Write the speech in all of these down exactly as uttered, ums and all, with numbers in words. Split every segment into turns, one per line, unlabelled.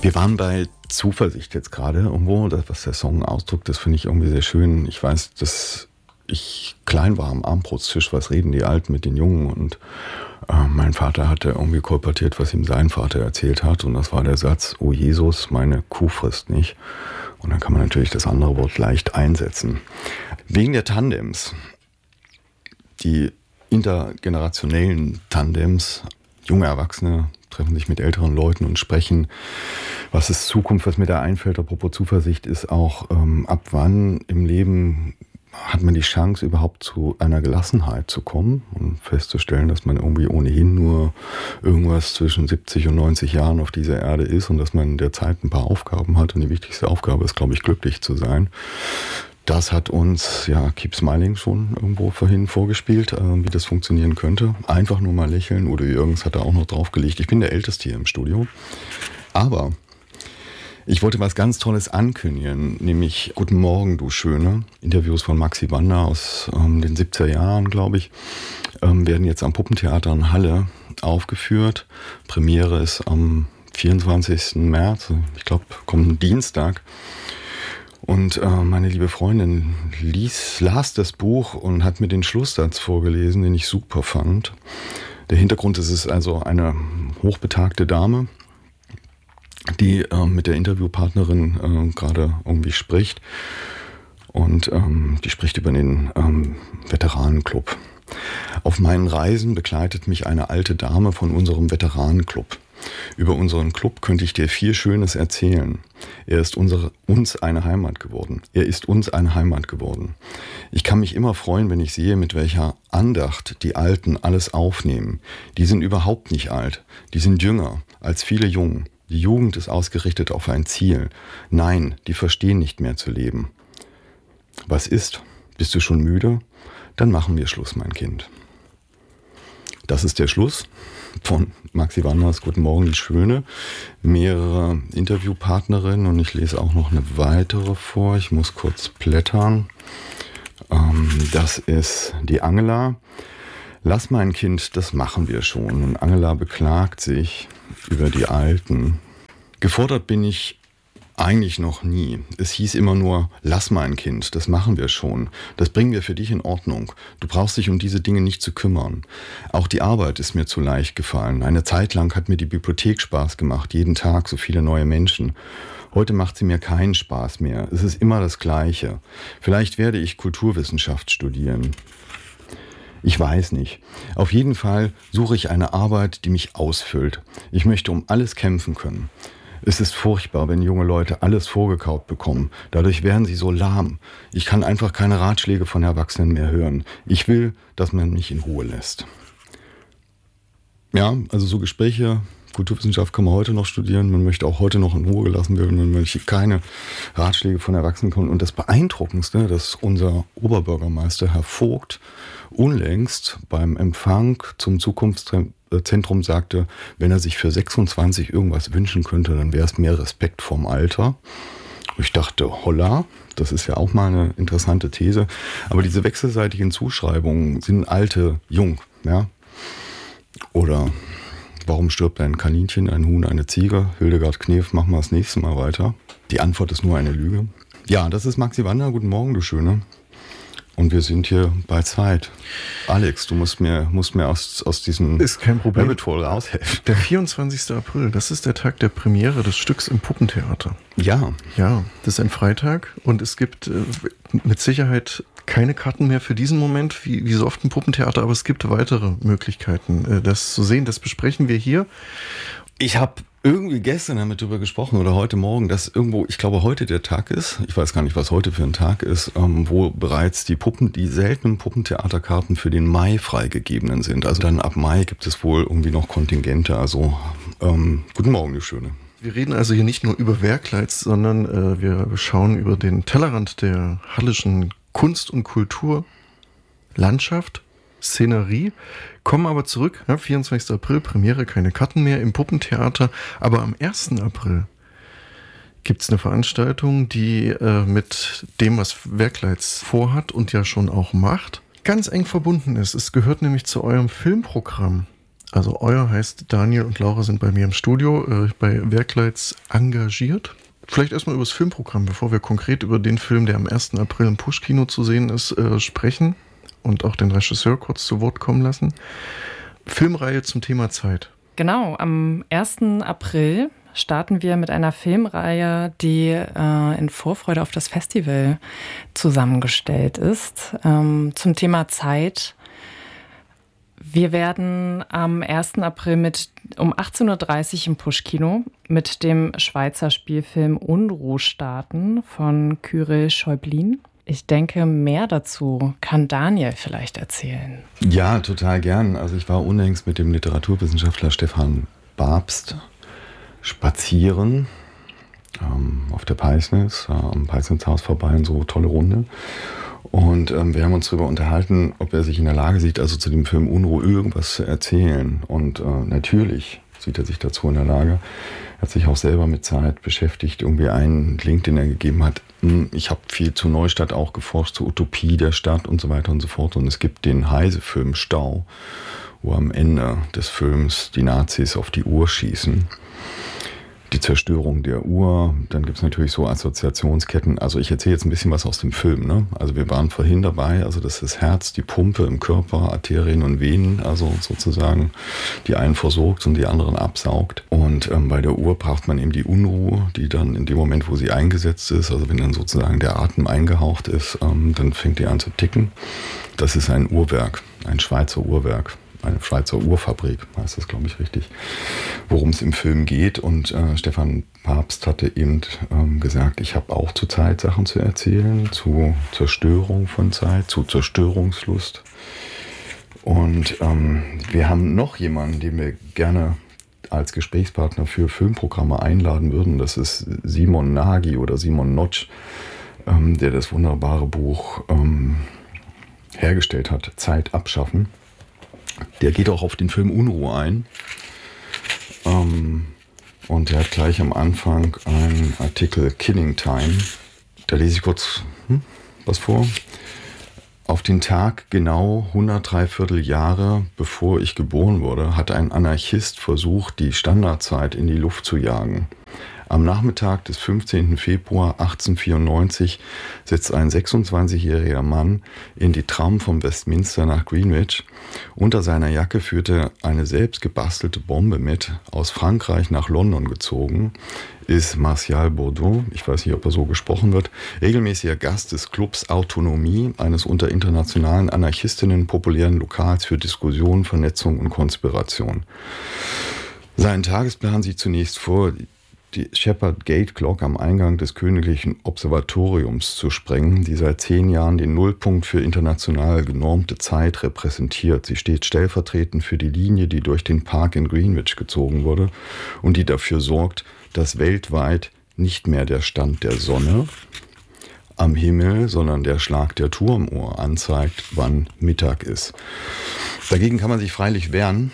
Wir waren bei Zuversicht jetzt gerade irgendwo, das, was der Song ausdrückt, das finde ich irgendwie sehr schön. Ich weiß, dass ich klein war am Armbrotstisch, was reden die Alten mit den Jungen, und äh, mein Vater hatte irgendwie kolportiert, was ihm sein Vater erzählt hat, und das war der Satz: Oh Jesus, meine Kuh frisst nicht. Und dann kann man natürlich das andere Wort leicht einsetzen. Wegen der Tandems, die intergenerationellen Tandems, junge Erwachsene treffen sich mit älteren Leuten und sprechen, was ist Zukunft, was mir da einfällt. Apropos Zuversicht ist auch, ähm, ab wann im Leben hat man die Chance, überhaupt zu einer Gelassenheit zu kommen und festzustellen, dass man irgendwie ohnehin nur irgendwas zwischen siebzig und neunzig Jahren auf dieser Erde ist und dass man derzeit ein paar Aufgaben hat. Und die wichtigste Aufgabe ist, glaube ich, glücklich zu sein. Das hat uns, ja, Keep Smiling schon irgendwo vorhin vorgespielt, äh, wie das funktionieren könnte. Einfach nur mal lächeln. Udo Jürgens hat da auch noch draufgelegt. Ich bin der Älteste hier im Studio. Aber ich wollte was ganz Tolles ankündigen, nämlich Guten Morgen, du Schöne. Interviews von Maxi Wander aus ähm, den siebziger Jahren, glaube ich, ähm, werden jetzt am Puppentheater in Halle aufgeführt. Premiere ist am vierundzwanzigsten März, ich glaube, kommt ein Dienstag. Und äh, meine liebe Freundin lies, las das Buch und hat mir den Schlusssatz vorgelesen, den ich super fand. Der Hintergrund ist es also eine hochbetagte Dame, die äh, mit der Interviewpartnerin äh, gerade irgendwie spricht. Und ähm, die spricht über den ähm, Veteranenclub. Auf meinen Reisen begleitet mich eine alte Dame von unserem Veteranenclub. Über unseren Club könnte ich dir viel Schönes erzählen. Er ist unsere, uns eine Heimat geworden. Er ist uns eine Heimat geworden. Ich kann mich immer freuen, wenn ich sehe, mit welcher Andacht die Alten alles aufnehmen. Die sind überhaupt nicht alt. Die sind jünger als viele Jungen. Die Jugend ist ausgerichtet auf ein Ziel. Nein, die verstehen nicht mehr zu leben. Was ist? Bist du schon müde? Dann machen wir Schluss, mein Kind. Das ist der Schluss von Maxi Wanders Guten Morgen, die Schöne. Mehrere Interviewpartnerinnen und ich lese auch noch eine weitere vor. Ich muss kurz blättern. Ähm, das ist die Angela. Lass mein Kind, das machen wir schon. Und Angela beklagt sich über die Alten. Gefordert bin ich eigentlich noch nie. Es hieß immer nur, lass mein Kind, das machen wir schon. Das bringen wir für dich in Ordnung. Du brauchst dich um diese Dinge nicht zu kümmern. Auch die Arbeit ist mir zu leicht gefallen. Eine Zeit lang hat mir die Bibliothek Spaß gemacht, jeden Tag so viele neue Menschen. Heute macht sie mir keinen Spaß mehr. Es ist immer das Gleiche. Vielleicht werde ich Kulturwissenschaft studieren. Ich weiß nicht. Auf jeden Fall suche ich eine Arbeit, die mich ausfüllt. Ich möchte um alles kämpfen können. Es ist furchtbar, wenn junge Leute alles vorgekaut bekommen. Dadurch werden sie so lahm. Ich kann einfach keine Ratschläge von Erwachsenen mehr hören. Ich will, dass man mich in Ruhe lässt. Ja, also so Gespräche, Kulturwissenschaft kann man heute noch studieren. Man möchte auch heute noch in Ruhe gelassen werden. Man möchte keine Ratschläge von Erwachsenen bekommen. Und das Beeindruckendste, dass unser Oberbürgermeister Herr Vogt unlängst beim Empfang zum Zukunftszentrum sagte, wenn er sich für sechsundzwanzig irgendwas wünschen könnte, dann wäre es mehr Respekt vorm Alter. Ich dachte, holla, das ist ja auch mal eine interessante These. Aber diese wechselseitigen Zuschreibungen sind alte, jung, ja. Oder warum stirbt ein Kaninchen, ein Huhn, eine Ziege? Hildegard Knef, machen wir das nächste Mal weiter. Die Antwort ist nur eine Lüge. Ja, das ist Maxi Wander. Guten Morgen, du Schöne. Und wir sind hier bei Zeit. Alex, du musst mir, musst mir aus, aus diesem
ist kein Problem.
Rabbit Hole raushelfen.
Der vierundzwanzigster April, das ist der Tag der Premiere des Stücks im Puppentheater.
Ja.
Ja, das ist ein Freitag und es gibt äh, mit Sicherheit keine Karten mehr für diesen Moment, wie, wie so oft im Puppentheater, aber es gibt weitere Möglichkeiten, äh, das zu sehen. Das besprechen wir hier.
Ich habe irgendwie gestern damit drüber gesprochen oder heute Morgen, dass irgendwo, ich glaube, heute der Tag ist, ich weiß gar nicht, was heute für ein Tag ist, ähm, wo bereits die Puppen, die seltenen Puppentheaterkarten für den Mai freigegebenen sind. Also dann ab Mai gibt es wohl irgendwie noch Kontingente. Also ähm, guten Morgen, du Schöne.
Wir reden also hier nicht nur über Werkleids, sondern äh, wir schauen über den Tellerrand der hallischen Kunst- und Kulturlandschaft, Szenerie, kommen aber zurück, ja, vierundzwanzigster April, Premiere, keine Karten mehr im Puppentheater, aber am ersten April gibt es eine Veranstaltung, die äh, mit dem, was Werkleids vorhat und ja schon auch macht, ganz eng verbunden ist. Es gehört nämlich zu eurem Filmprogramm. Also euer heißt, Daniel und Laura sind bei mir im Studio, äh, bei Werkleitz engagiert. Vielleicht erstmal über das Filmprogramm, bevor wir konkret über den Film, der am ersten April im Push-Kino zu sehen ist, äh, sprechen und auch den Regisseur kurz zu Wort kommen lassen. Filmreihe zum Thema Zeit.
Genau, am ersten April starten wir mit einer Filmreihe, die äh, in Vorfreude auf das Festival zusammengestellt ist, ähm, zum Thema Zeit. Wir werden am ersten April mit um achtzehn Uhr dreißig im Push-Kino mit dem Schweizer Spielfilm Unruh starten von Kyrill Schäublin. Ich denke, mehr dazu kann Daniel vielleicht erzählen.
Ja, total gern. Also ich war unlängst mit dem Literaturwissenschaftler Stefan Babst spazieren ähm, auf der Peisnitz, äh, am Peisnitzhaus vorbei, eine so tolle Runde. Und ähm, wir haben uns darüber unterhalten, ob er sich in der Lage sieht, also zu dem Film Unruh irgendwas zu erzählen. Und äh, natürlich sieht er sich dazu in der Lage. Er hat sich auch selber mit Zeit beschäftigt. Irgendwie einen Link, den er gegeben hat. Ich habe viel zu Neustadt auch geforscht, zur Utopie der Stadt und so weiter und so fort. Und es gibt den Heise-Film Stau, wo am Ende des Films die Nazis auf die Uhr schießen. Die Zerstörung der Uhr, dann gibt es natürlich so Assoziationsketten. Also ich erzähle jetzt ein bisschen was aus dem Film. Ne? Also wir waren vorhin dabei, also das ist das Herz, die Pumpe im Körper, Arterien und Venen, also sozusagen die einen versorgt und die anderen absaugt. Und ähm, bei der Uhr braucht man eben die Unruhe, die dann in dem Moment, wo sie eingesetzt ist, also wenn dann sozusagen der Atem eingehaucht ist, ähm, dann fängt die an zu ticken. Das ist ein Uhrwerk, ein Schweizer Uhrwerk. Eine Schweizer Uhrfabrik, heißt das, glaube ich, richtig, worum es im Film geht. Und äh, Stefan Babst hatte eben ähm, gesagt, ich habe auch zu Zeit Sachen zu erzählen, zu Zerstörung von Zeit, zu Zerstörungslust. Und ähm, wir haben noch jemanden, den wir gerne als Gesprächspartner für Filmprogramme einladen würden. Das ist Simon Nagy oder Simon Notch, ähm, der das wunderbare Buch ähm, hergestellt hat, Zeit abschaffen. Der geht auch auf den Film Unruhe ein. Ähm, und er hat gleich am Anfang einen Artikel Killing Time. Da lese ich kurz hm, was vor. Auf den Tag genau hundertdrei Vierteljahre bevor ich geboren wurde, hat ein Anarchist versucht, die Standardzeit in die Luft zu jagen. Am Nachmittag des fünfzehnten Februar achtzehnhundertvierundneunzig setzt ein sechsundzwanzigjähriger Mann in die Tram von Westminster nach Greenwich. Unter seiner Jacke führte eine selbst gebastelte Bombe mit, aus Frankreich nach London gezogen, ist Martial Bourdeau, ich weiß nicht, ob er so gesprochen wird, regelmäßiger Gast des Clubs Autonomie, eines unter internationalen Anarchistinnen populären Lokals für Diskussion, Vernetzung und Konspiration. Seinen Tagesplan sieht zunächst vor, die Shepherd Gate Clock am Eingang des Königlichen Observatoriums zu sprengen, die seit zehn Jahren den Nullpunkt für international genormte Zeit repräsentiert. Sie steht stellvertretend für die Linie, die durch den Park in Greenwich gezogen wurde und die dafür sorgt, dass weltweit nicht mehr der Stand der Sonne am Himmel, sondern der Schlag der Turmuhr anzeigt, wann Mittag ist. Dagegen kann man sich freilich wehren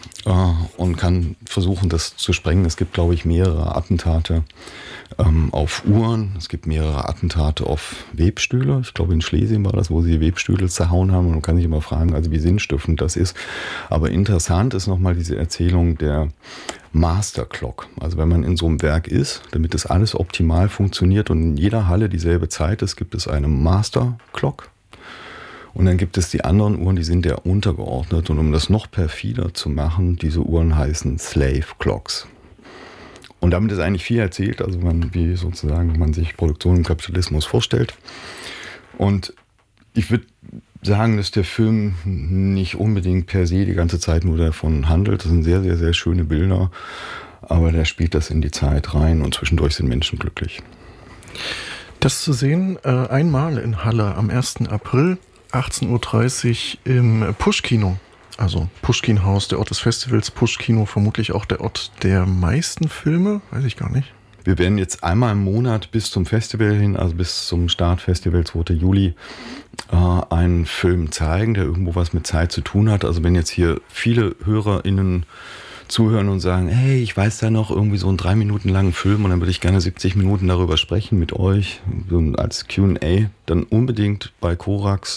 und kann versuchen, das zu sprengen. Es gibt, glaube ich, mehrere Attentate ähm, auf Uhren. Es gibt mehrere Attentate auf Webstühle. Ich glaube, in Schlesien war das, wo sie Webstühle zerhauen haben. Und man kann sich immer fragen, also wie sinnstiftend das ist. Aber interessant ist nochmal diese Erzählung der Master Clock. Also wenn man in so einem Werk ist, damit das alles optimal funktioniert und in jeder Halle dieselbe Zeit ist, gibt es eine Master Clock. Und dann gibt es die anderen Uhren, die sind der untergeordnet. Und um das noch perfider zu machen, diese Uhren heißen Slave Clocks. Und damit ist eigentlich viel erzählt, also man, wie sozusagen man sich Produktion im Kapitalismus vorstellt. Und ich würde sagen, dass der Film nicht unbedingt per se die ganze Zeit nur davon handelt. Das sind sehr, sehr, sehr schöne Bilder. Aber der spielt das in die Zeit rein und zwischendurch sind Menschen glücklich.
Das zu sehen, äh, einmal in Halle am ersten April. achtzehn Uhr dreißig im Push-Kino, also Pushkin-Haus, der Ort des Festivals, Push-Kino, vermutlich auch der Ort der meisten Filme, weiß ich gar nicht.
Wir werden jetzt einmal im Monat bis zum Festival hin, also bis zum Startfestival zweiten Juli, äh, einen Film zeigen, der irgendwo was mit Zeit zu tun hat. Also wenn jetzt hier viele HörerInnen zuhören und sagen, hey, ich weiß da noch irgendwie so einen drei Minuten langen Film und dann würde ich gerne siebzig Minuten darüber sprechen mit euch, so als Q und A, dann unbedingt bei Korax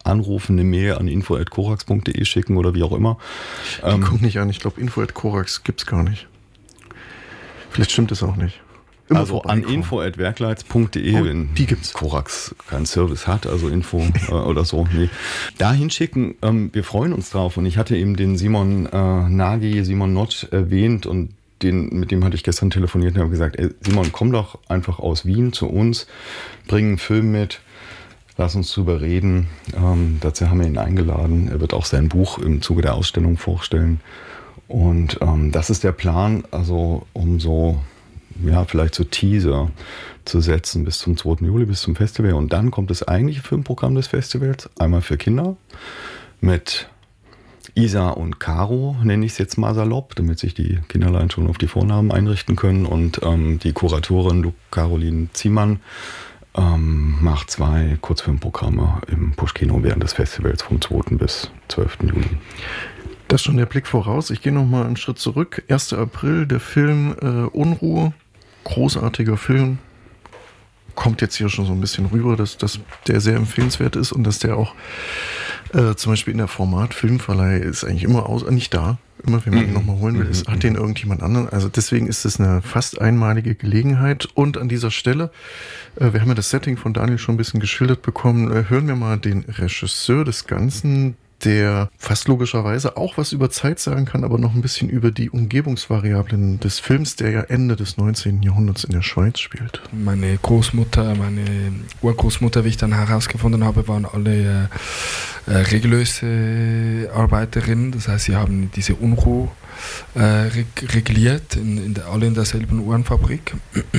anrufen, eine Mail an info at korax punkt de schicken oder wie auch immer.
Die ähm, kommt nicht an. Ich glaube, info at korax gibt es gar nicht. Vielleicht stimmt es auch nicht.
Immer also an info at werkleitz punkt de,
oh,
wenn
die gibt's.
Korax keinen Service hat, also Info äh, oder so. Nee. Dahin schicken, ähm, wir freuen uns drauf. Und ich hatte eben den Simon äh, Nagy, Simon Notch erwähnt und den, mit dem hatte ich gestern telefoniert und habe gesagt, ey, Simon, komm doch einfach aus Wien zu uns, bring einen Film mit, lass uns drüber reden. Ähm, dazu haben wir ihn eingeladen. Er wird auch sein Buch im Zuge der Ausstellung vorstellen. Und ähm, das ist der Plan, also um so ja, vielleicht so Teaser zu setzen bis zum zweiten Juli, bis zum Festival. Und dann kommt das eigentliche Filmprogramm des Festivals, einmal für Kinder mit Isa und Caro, nenne ich es jetzt mal salopp, damit sich die Kinderlein schon auf die Vornamen einrichten können. Und ähm, die Kuratorin Caroline Ziemann ähm, macht zwei Kurzfilmprogramme im Push-Kino während des Festivals vom zweiten bis zwölften Juli.
Das ist schon der Blick voraus. Ich gehe noch mal einen Schritt zurück. erster April, der Film äh, Unruhe. Großartiger Film. Kommt jetzt hier schon so ein bisschen rüber, dass, dass der sehr empfehlenswert ist und dass der auch äh, zum Beispiel in der Format Filmverleih ist eigentlich immer aus, nicht da. Immer, wenn man ihn nochmal holen will, ist, hat den irgendjemand anderen. Also deswegen ist es eine fast einmalige Gelegenheit. Und an dieser Stelle, äh, wir haben ja das Setting von Daniel schon ein bisschen geschildert bekommen, äh, hören wir mal den Regisseur des Ganzen, der fast logischerweise auch was über Zeit sagen kann, aber noch ein bisschen über die Umgebungsvariablen des Films, der ja Ende des neunzehnten Jahrhunderts in der Schweiz spielt.
Meine Großmutter, meine Urgroßmutter, wie ich dann herausgefunden habe, waren alle äh, äh, regellöse Arbeiterinnen. Das heißt, sie haben diese Unruhe äh, reg- regliert, in, in der, alle in derselben Uhrenfabrik.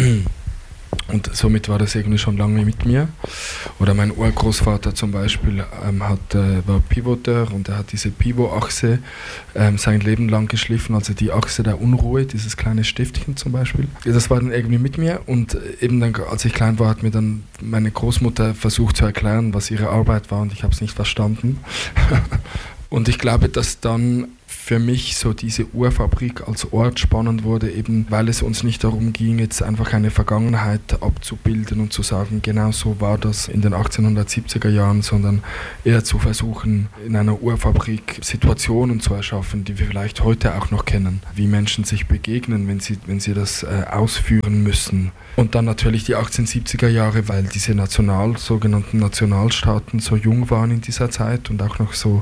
Und somit war das irgendwie schon lange mit mir. Oder mein Urgroßvater zum Beispiel ähm, hat, äh, war Pivoteur und er hat diese Pivot-Achse ähm, sein Leben lang geschliffen, also die Achse der Unruhe, dieses kleine Stiftchen zum Beispiel. Das war dann irgendwie mit mir und eben dann, als ich klein war, hat mir dann meine Großmutter versucht zu erklären, was ihre Arbeit war und ich habe es nicht verstanden. Und ich glaube, dass dann für mich so diese Uhrfabrik als Ort spannend wurde, eben weil es uns nicht darum ging, jetzt einfach eine Vergangenheit abzubilden und zu sagen, genau so war das in den achtzehnhundertsiebziger Jahren, sondern eher zu versuchen, in einer Uhrfabrik Situationen zu erschaffen, die wir vielleicht heute auch noch kennen, wie Menschen sich begegnen, wenn sie, wenn sie das äh, ausführen müssen. Und dann natürlich die achtzehnhundertsiebziger Jahre, weil diese National, sogenannten Nationalstaaten so jung waren in dieser Zeit und auch noch so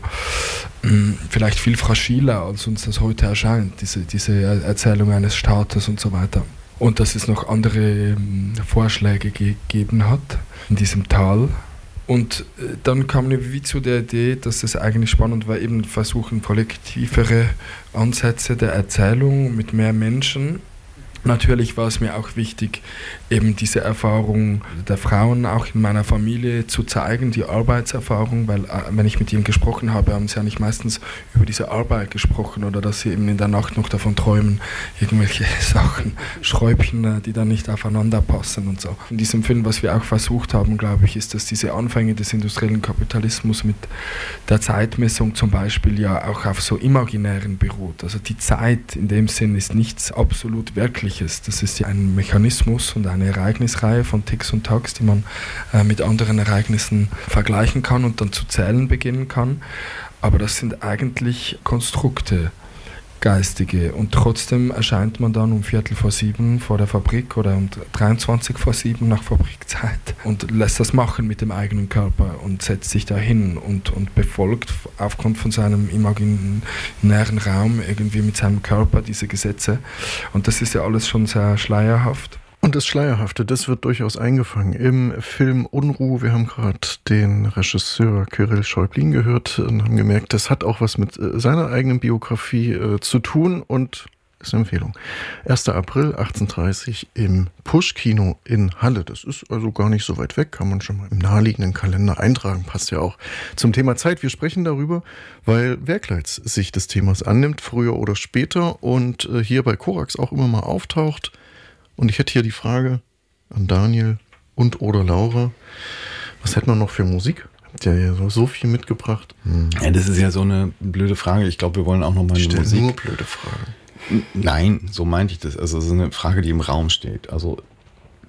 mh, vielleicht viel fragiler, als uns das heute erscheint, diese, diese Erzählung eines Staates und so weiter. Und dass es noch andere ähm, Vorschläge gegeben hat in diesem Tal. Und äh, dann kam mir wie zu der Idee, dass es eigentlich spannend war, eben versuchen, kollektivere Ansätze der Erzählung mit mehr Menschen. Natürlich war es mir auch wichtig, eben diese Erfahrung der Frauen auch in meiner Familie zu zeigen, die Arbeitserfahrung, weil äh, wenn ich mit ihnen gesprochen habe, haben sie ja nicht meistens über diese Arbeit gesprochen oder dass sie eben in der Nacht noch davon träumen, irgendwelche Sachen, Schräubchen, äh, die dann nicht aufeinander passen und so. In diesem Film, was wir auch versucht haben, glaube ich, ist, dass diese Anfänge des industriellen Kapitalismus mit der Zeitmessung zum Beispiel ja auch auf so Imaginären beruht. Also die Zeit in dem Sinn ist nichts absolut Wirkliches. Das ist ja ein Mechanismus und eine Ereignisreihe von Ticks und Tacks, die man äh, mit anderen Ereignissen vergleichen kann und dann zu zählen beginnen kann. Aber das sind eigentlich Konstrukte, geistige. Und trotzdem erscheint man dann um Viertel vor sieben vor der Fabrik oder um dreiundzwanzig vor sieben nach Fabrikzeit und lässt das machen mit dem eigenen Körper und setzt sich da hin und, und befolgt aufgrund von seinem imaginären Raum irgendwie mit seinem Körper diese Gesetze. Und das ist ja alles schon sehr schleierhaft.
Und das Schleierhafte, das wird durchaus eingefangen im Film Unruhe. Wir haben gerade den Regisseur Kyrill Schäublin gehört und haben gemerkt, das hat auch was mit äh, seiner eigenen Biografie äh, zu tun und ist eine Empfehlung. erster April achtzehnhundertdreißig im Push-Kino in Halle. Das ist also gar nicht so weit weg, kann man schon mal im naheliegenden Kalender eintragen. Passt ja auch zum Thema Zeit. Wir sprechen darüber, weil Werkleitz sich des Themas annimmt, früher oder später und äh, hier bei Korax auch immer mal auftaucht. Und ich hätte hier die Frage an Daniel und oder Laura, was hätten wir noch für Musik? Habt ihr ja so, so viel mitgebracht.
Hm. Ja, das ist ja so eine blöde Frage. Ich glaube, wir wollen auch noch mal eine
Stell
Musik.
Nur blöde Fragen.
Nein, so meinte ich das. Also es ist eine Frage, die im Raum steht. Also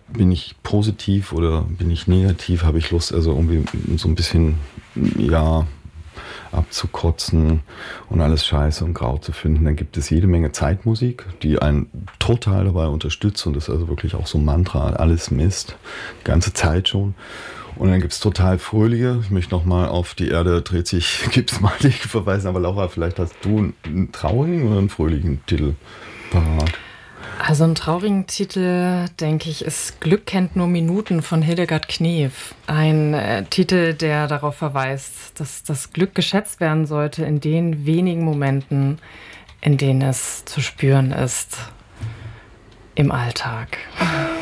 bin ich positiv oder bin ich negativ, habe ich Lust, also irgendwie so ein bisschen, ja, abzukotzen und alles scheiße und grau zu finden, dann gibt es jede Menge Zeitmusik, die einen total dabei unterstützt und das ist also wirklich auch so ein Mantra, alles Mist, die ganze Zeit schon. Und dann gibt es total fröhliche, ich möchte nochmal auf die Erde dreht sich, gibt's mal dich verweisen, aber Laura, vielleicht hast du einen traurigen oder einen fröhlichen Titel parat?
Also einen traurigen Titel, denke ich, ist Glück kennt nur Minuten von Hildegard Knef. Ein äh, Titel, der darauf verweist, dass das Glück geschätzt werden sollte in den wenigen Momenten, in denen es zu spüren ist im Alltag.